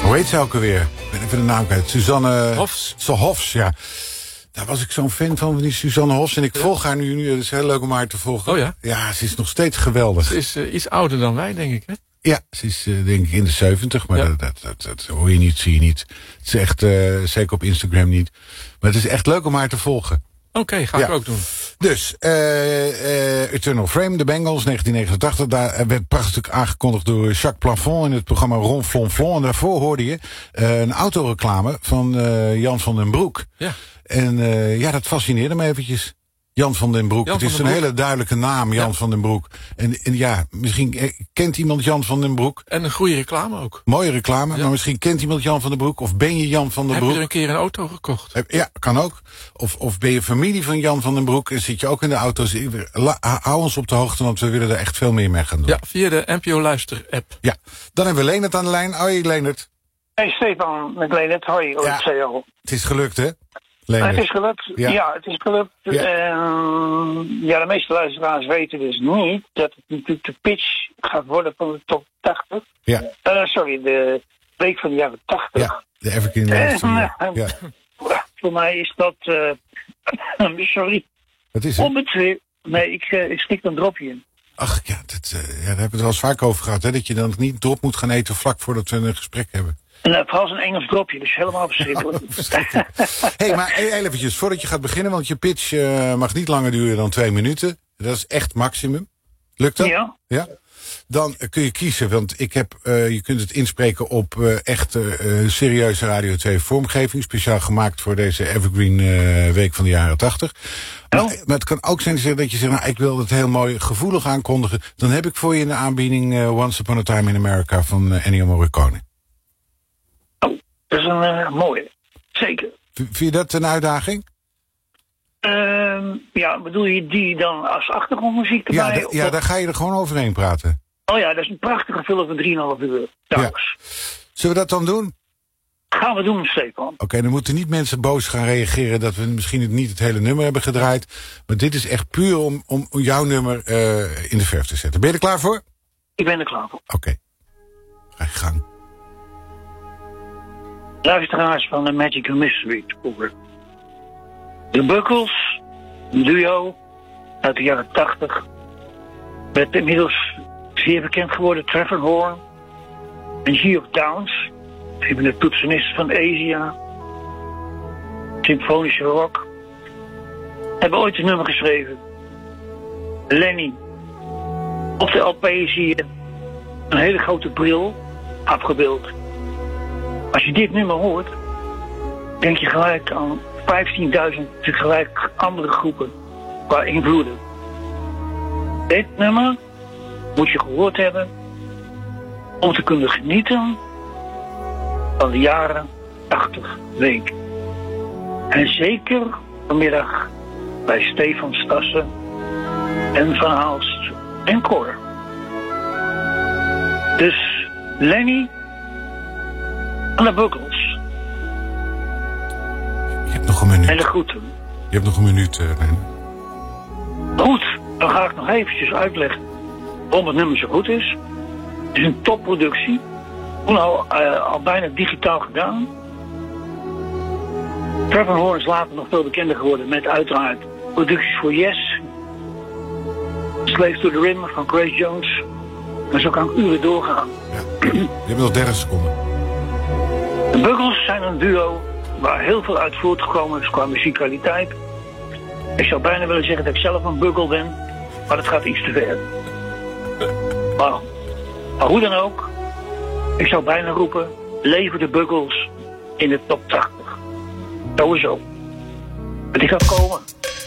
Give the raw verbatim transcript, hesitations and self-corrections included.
Hoe heet ze ook alweer? Ik ben even de naam kwijt. Suzanne... Hofs. Zo Hofs, ja. Daar was ik zo'n fan van, van die Suzanne Hofs. En ik ja. volg haar nu, nu. Het is heel leuk om haar te volgen. Oh ja? Ja, ze is nog steeds geweldig. Ze is uh, iets ouder dan wij, denk ik, hè? Ja, ze is uh, denk ik in de zeventig, maar ja. dat, dat, dat, dat hoor je niet, zie je niet. Het is echt, uh, zeker op Instagram niet. Maar het is echt leuk om haar te volgen. Oké, okay, ga ja. ik ook doen. Dus, uh, uh, Eternal Frame, de Bengals, negentien negenentachtig. Daar werd prachtig aangekondigd door Jacques Plafond in het programma Ron Flon Flon. En daarvoor hoorde je uh, een autoreclame van uh, Jan van den Broek. Ja. En uh, ja, dat fascineerde me eventjes. Jan van den Broek. Jan het is een hele duidelijke naam, Jan ja. van den Broek. En, en ja, misschien eh, kent iemand Jan van den Broek. En een goede reclame ook. Mooie reclame, ja. maar misschien kent iemand Jan van den Broek. Of ben je Jan van den Heb Broek? Heb je er een keer een auto gekocht? Heb, ja, kan ook. Of, of ben je familie van Jan van den Broek en zit je ook in de auto. La, hou ons op de hoogte, want we willen er echt veel meer mee gaan doen. Ja, via de N P O Luister app. Ja, dan hebben we Leendert aan de lijn. Hoi Leendert. Hey Stefan, met Leendert. Hoi, ja, C O. Het is gelukt, hè? Leendert. Het is gelukt, ja, ja het is gelukt. Ja. Uh, ja, de meeste luisteraars weten dus niet dat het natuurlijk de pitch gaat worden van de top tachtig. Ja. Uh, sorry, de week van de jaren tachtig. Ja, de Evergreen Lijst. Uh, ja. Voor mij is dat, uh, sorry. Wat is het? Om het weer, nee, ik, uh, ik stik een dropje in. Ach ja, dat, uh, ja, daar hebben we het wel eens vaak over gehad, hè, dat je dan niet drop moet gaan eten vlak voordat we een gesprek hebben. En uh, vooral zo'n Engels dropje, dus helemaal verschrikkelijk. Hé, hey, maar eventjes, voordat je gaat beginnen, want je pitch uh, mag niet langer duren dan twee minuten. Dat is echt maximum. Lukt dat? Ja. Ja? Dan uh, kun je kiezen, want ik heb, uh, je kunt het inspreken op uh, echt uh, serieuze Radio twee vormgeving, speciaal gemaakt voor deze Evergreen uh, Week van de jaren tachtig. Maar, oh. maar het kan ook zijn dat je zegt, nou, ik wil het heel mooi gevoelig aankondigen. Dan heb ik voor je in de aanbieding uh, Once Upon a Time in America van uh, Ennio Morricone. Dat is een uh, mooie, zeker. V- vind je dat een uitdaging? Uh, ja, bedoel je die dan als achtergrondmuziek erbij? Ja, d- ja, daar ga je er gewoon overheen praten. Oh ja, dat is een prachtige film van drieënhalf uur. Ja. Zullen we dat dan doen? Gaan we doen, Stefan. Oké, okay, dan moeten niet mensen boos gaan reageren dat we misschien het niet het hele nummer hebben gedraaid. Maar dit is echt puur om, om jouw nummer uh, in de verf te zetten. Ben je er klaar voor? Ik ben er klaar voor. Oké. Okay. Ga je gang. Luisteraars van de Magical Mystery Tour. De Buggles, een duo uit de jaren tachtig. Met inmiddels zeer bekend geworden Trevor Horn en Geoff Downes. Ik ben de toetsenist van Asia. Symfonische rock. Hebben ooit een nummer geschreven. Lenny. Op de L P zie je een hele grote bril afgebeeld. Als je dit nummer hoort, denk je gelijk aan vijftienduizend tegelijk andere groepen qua invloeden. Dit nummer moet je gehoord hebben om te kunnen genieten van de jaren tachtig week. En zeker vanmiddag bij Stefan Stassen en Van Aalst en Cor. Dus Lenny en de Buggles. Je hebt nog een minuut. En de groeten. Je hebt nog een minuut, uh, Lenny. Goed, dan ga ik nog eventjes uitleggen waarom het nummer zo goed is. Het is een topproductie. Toen al, uh, al bijna digitaal gedaan. Trevor Horn is later nog veel bekender geworden met uiteraard producties voor Yes. Slave to the Rim van Grace Jones. Maar zo kan ik uren doorgaan. Ja. Je hebt nog dertig seconden. De Buggles zijn een duo waar heel veel uit voortgekomen is qua muzikaliteit. Ik zou bijna willen zeggen dat ik zelf een Buggle ben, maar dat gaat iets te ver. Maar, maar hoe dan ook, ik zou bijna roepen, leven de Buggles in de top tachtig. Sowieso. Maar die gaat komen.